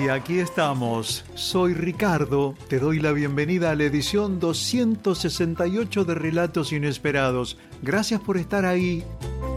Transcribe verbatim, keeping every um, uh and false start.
Y aquí estamos. Soy Ricardo. Te doy la bienvenida a la edición doscientos sesenta y ocho de Relatos Inesperados. Gracias por estar ahí.